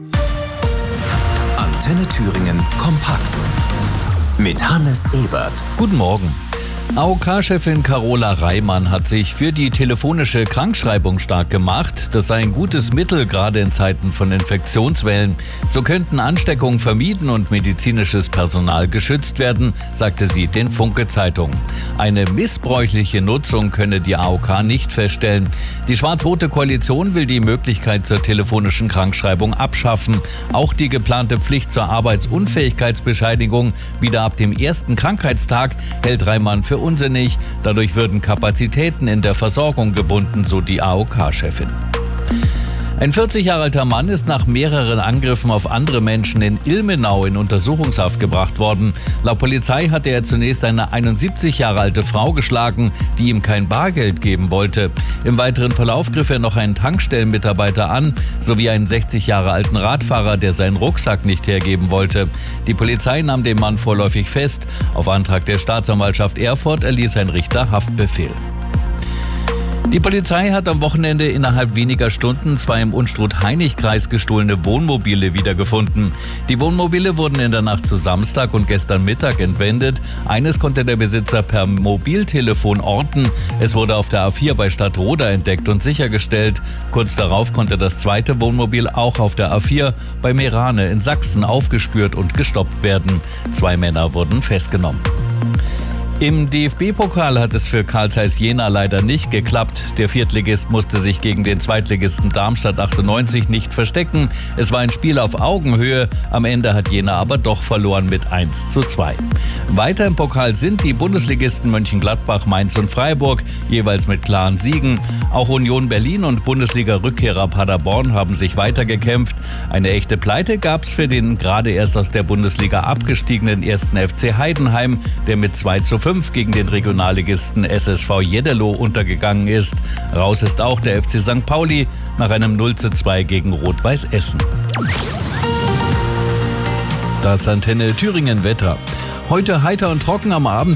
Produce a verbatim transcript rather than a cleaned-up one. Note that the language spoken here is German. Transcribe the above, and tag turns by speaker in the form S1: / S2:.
S1: Antenne Thüringen kompakt mit Hannes Ebert.
S2: Guten Morgen. A O K-Chefin Carola Reimann hat sich für die telefonische Krankschreibung stark gemacht. Das sei ein gutes Mittel, gerade in Zeiten von Infektionswellen. So könnten Ansteckungen vermieden und medizinisches Personal geschützt werden, sagte sie den Funke-Zeitungen. Eine missbräuchliche Nutzung könne die A O K nicht feststellen. Die schwarz-rote Koalition will die Möglichkeit zur telefonischen Krankschreibung abschaffen. Auch die geplante Pflicht zur Arbeitsunfähigkeitsbescheinigung wieder ab dem ersten Krankheitstag hält Reimann für unsinnig. Dadurch würden Kapazitäten in der Versorgung gebunden, so die A O K-Chefin. Ein vierzig Jahre alter Mann ist nach mehreren Angriffen auf andere Menschen in Ilmenau in Untersuchungshaft gebracht worden. Laut Polizei hatte er zunächst eine einundsiebzig Jahre alte Frau geschlagen, die ihm kein Bargeld geben wollte. Im weiteren Verlauf griff er noch einen Tankstellenmitarbeiter an, sowie einen sechzig Jahre alten Radfahrer, der seinen Rucksack nicht hergeben wollte. Die Polizei nahm den Mann vorläufig fest. Auf Antrag der Staatsanwaltschaft Erfurt erließ ein Richter Haftbefehl. Die Polizei hat am Wochenende innerhalb weniger Stunden zwei im Unstrut-Hainich-Kreis gestohlene Wohnmobile wiedergefunden. Die Wohnmobile wurden in der Nacht zu Samstag und gestern Mittag entwendet. Eines konnte der Besitzer per Mobiltelefon orten. Es wurde auf der A vier bei Stadtroda entdeckt und sichergestellt. Kurz darauf konnte das zweite Wohnmobil auch auf der A vier bei Meerane in Sachsen aufgespürt und gestoppt werden. Zwei Männer wurden festgenommen. Im D F B-Pokal hat es für Carl Zeiss Jena leider nicht geklappt. Der Viertligist musste sich gegen den Zweitligisten Darmstadt achtundneunzig nicht verstecken. Es war ein Spiel auf Augenhöhe. Am Ende hat Jena aber doch verloren mit eins zu zwei. Weiter im Pokal sind die Bundesligisten Mönchengladbach, Mainz und Freiburg, jeweils mit klaren Siegen. Auch Union Berlin und Bundesliga-Rückkehrer Paderborn haben sich weitergekämpft. Eine echte Pleite gab es für den gerade erst aus der Bundesliga abgestiegenen ersten F C Heidenheim, der mit zwei zu fünf gegen den Regionalligisten S S V Jeddelo untergegangen ist. Raus ist auch der F C Sankt Pauli nach einem null zu zwei gegen Rot-Weiß Essen. Das Antenne Thüringen Wetter. Heute heiter und trocken, am Abend